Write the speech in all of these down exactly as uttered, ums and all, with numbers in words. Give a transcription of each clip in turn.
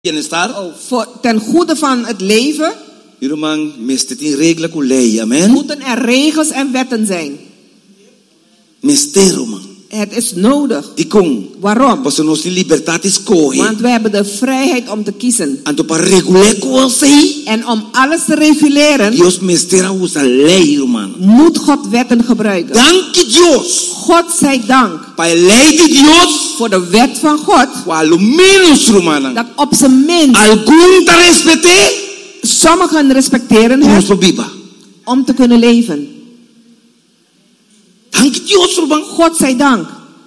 bienestar. Oh, voor, ten goede van het leven. Irmão, mestetin regla com lei, amen. Moeten er regels en wetten zijn. Mestero, man. Het is nodig. Dikong. Waarom? Porque nós temos liberdade escolhe. Want we hebben de vrijheid om te kiezen. Anto para regular coisas. En om alles te reguleren, Deus mestera usa lei, irmão. moet God wetten gebruiken. Dank Deus. God zij dank Para a lei de Deus, voor de wet van God. ao menos, irmão. Dat op zijn minst Algum te respeitar. sommigen respecteren Nós het viva. om te kunnen leven. Dank Deus, irmão. God zij dank.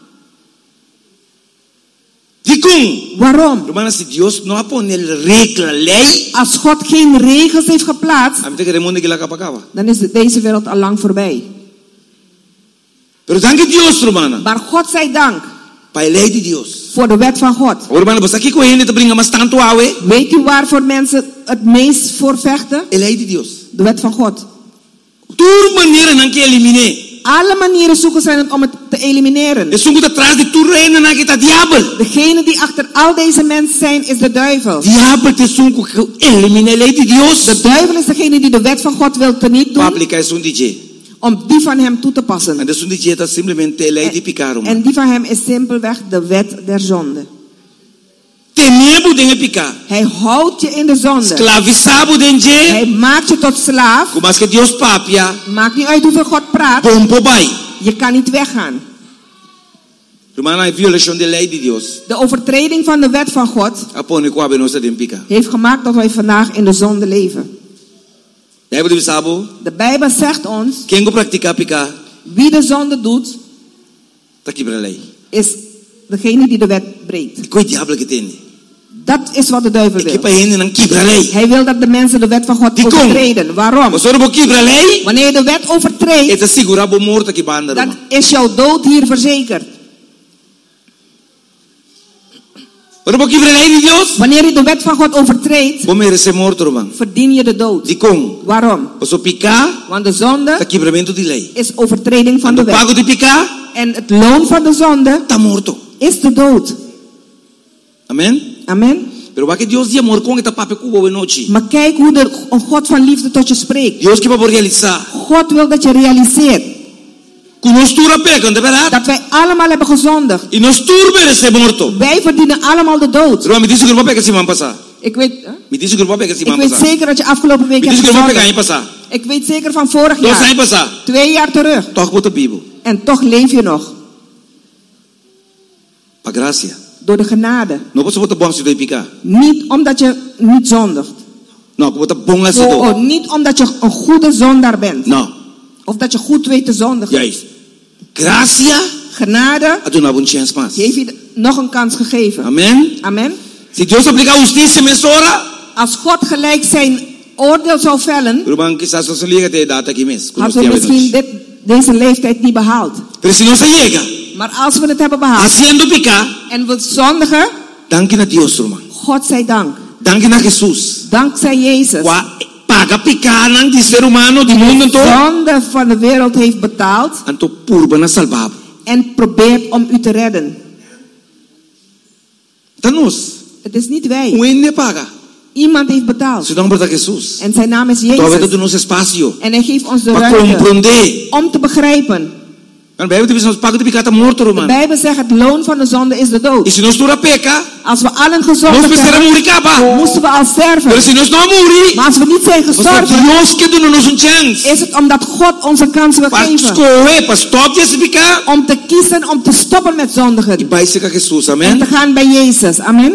Dikong. Waarom? Irmão, se Deus não apone regla, lei, Als God geen regels heeft geplaatst, a gente que remonte que la capacava. dan is deze wereld al lang voorbij. Pero dank Deus, irmão. Maar God zij dank Para a lei de Deus. voor de wet van God. Irmão, você aqui com ele te brinca mais tanto awe. Weet u waarvoor mensen het meest voor vechten? A lei de Deus. De wet van God. Toda maneira não que elimine. Alle manieren zoeken zij het om het te elimineren. É sungo atrás de tu reina na que tá diabo. Degene die achter al deze mensen zijn, is de duivel. Diabo te sungo elimine a lei de Deus. De duivel is degene die de wet van God wil teniet doen, Paplica é um D J. om die van hem toe te passen. En dus um D J tá simplesmente a lei de picar. En die van hem is simpelweg de wet der zonde. Temebo de picar. Hij houdt je in de zonde. Esclavizado de J. Hij maakt je tot slaaf. Como as que Deus papia. Maakt niet uit hoeveel God praat. Pompo bai. Je kan niet weggaan. Irmã, a violação de lei de Deus. De overtreding van de wet van God Apone com a benosa de picar. heeft gemaakt dat wij vandaag in de zonde leven. Daí você sabe, De Bijbel zegt ons, quem go praticar picar, wie de zonde doet, tá quebra a lei. is degene die de wet breekt. Coi diabo que tem. Dat is wat de duivel Que wil. para ele não quebra a lei. Hij wil dat de mensen de wet van God Die kom. overtreden. Waarom? Você não quebra a lei? Wanneer je de wet overtreedt, É te segurar bo morto que banda. dan is jouw dood hier verzekerd. Você não quebra a lei de Deus? Wanneer je de wet van God overtreedt, Vou merece morto, irmão. verdien je de dood. De com? Waarom? Você picar, Want de zonde tá quebramento de lei. is overtreding van de Quando pago wet. de picar, En het loon van de zonde tá morto. is de dood. Amém? Amen. Pero vai que Deus de amor com que tá papo com boa noite. Maar kijk hoe de, een God van liefde tot je spreekt. Deus que vai realizar. God wil dat je realiseert Que nós tudo pecam, de verdade. dat wij allemaal hebben gezondigd. E nós tudo merece morto. Wij verdienen allemaal de dood. Irmão, me disse que não vai pegar semana passada. Ik weet, hè? Me disse que não vai pegar ik semana weet passada. zeker dat je afgelopen week Me hebt disse que não vai pegar gezondigd. ano passado. Ik weet zeker van vorig Dois anos jaar. passado. Twee jaar terug. Toch wat de Bíblia. En toch leef je nog. Pa gracia. Door de genade. Não posso botar bom se do picar. Niet omdat je niet zondigt. Não, que botar bom assim Oh, do. oh, niet omdat je een goede zondaar bent. Não. Of dat je goed weet te zondigen. Juist. Gracia. Genade A tu não bom chance mais. heeft je nog een kans gegeven. Amém. Amen. Se Deus aplicar justiça mesora, Als God gelijk zijn oordeel zou vellen, irmão, quizás só se liga até data aqui mesmo. hadden we misschien dit, deze leeftijd niet behaald. Pero se não se chega, Maar als we het hebben behaald haciendo picar, en we zondigen, danke na Deus, irmão. God zij dank. Danke na Jesus. Dankzij Jezus. Qua paga picar ng di ser humano di mundo to. Zonde van de wereld heeft betaald Anto purba na salvabo. en probeert om u te redden. Tanos, Het is niet wij. o ene paga. Iemand heeft betaald. Se nombre de Jesus. En zijn naam is Talvez Jezus. tu nos espaço En hij geeft ons de para ruimte compreender. om te begrijpen. Mas Bíblia diz nós paga de picar tá morto, De irmão. Bijbel zegt het loon van de zonde is de E dood. se nós tura peca, Als we allen nós gezondigd precisamos hebben, morir capa. moesten we al sterven. Pero se nós não morir, Maar als we niet zijn nós gestorven, Deus que deu nos um chance. is het omdat God ons een kans wil Para geven. escolher, para stop esse picar. Om te kiezen om te stoppen met E zondigen. vai ser com Jesus, En amém? te gaan bij Jezus. Amen.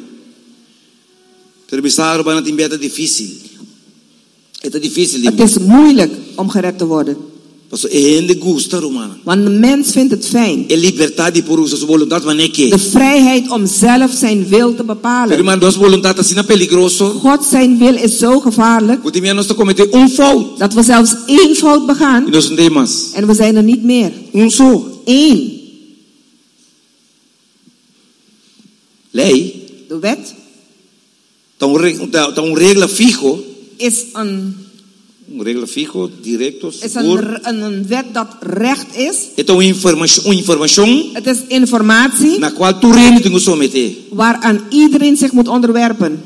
Terbisaram para não é difícil. É difícil, Het irmão. is moeilijk om gered te worden. Paso é ende gusta, romana. Want de mens vindt het fijn. É liberdade por uso sua vontade, mas nem que. De vrijheid om zelf zijn wil te Pero bepalen. irmão, nossa vontade assim é peligroso. God zijn wil is zo gevaarlijk Porque minha nós cometer um fout. dat we zelfs één fout E begaan nós não temos. en we zijn er niet meer. Um só. Eén. Lei. De wet Tá um, tá um regra fijo. is een Um regla fijo, directo, is seguro. een, een wet dat recht is. Ito uma informação, uma informação Het is informatie na qual tu rende tem que someter. waaraan iedereen zich moet onderwerpen.